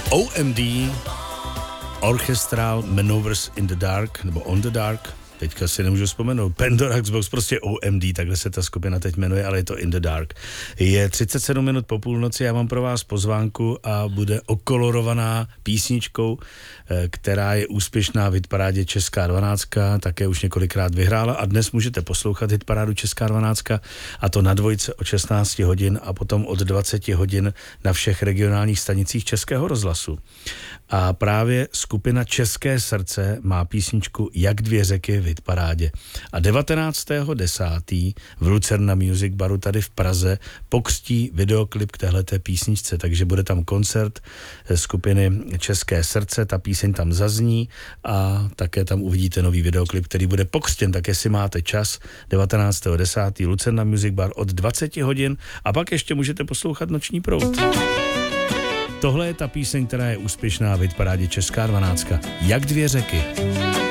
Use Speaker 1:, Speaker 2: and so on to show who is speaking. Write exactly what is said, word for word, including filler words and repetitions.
Speaker 1: O M D, Orchestral Maneuvers in the Dark, nebo On the Dark, teďka si nemůžu vzpomenout, Pandorax Box, prostě O M D, takhle se ta skupina teď jmenuje, ale je to In the Dark. Je třicet sedm minut po půlnoci, já mám pro vás pozvánku a bude okolorovaná písničkou, která je úspěšná v hitparádě Česká dvanáctka, také už několikrát vyhrála a dnes můžete poslouchat hitparádu Česká dvanáctka a to na dvojce od šestnáct hodin a potom od dvacet hodin na všech regionálních stanicích Českého rozhlasu. A právě skupina České srdce má písničku Jak dvě řeky v hitparádě. A devatenáctého desátého v Lucerna Music Baru tady v Praze pokřtí videoklip k téhleté písničce, takže bude tam koncert skupiny České srdce, ta píseň tam zazní a také tam uvidíte nový videoklip, který bude pokřtěn, tak jestli máte čas, devatenáctého desátého Lucerna Music Bar od dvacet hodin a pak ještě můžete poslouchat Noční proud. Tohle je ta píseň, která je úspěšná v hitparádě Česká dvanáctka. Jak dvě řeky.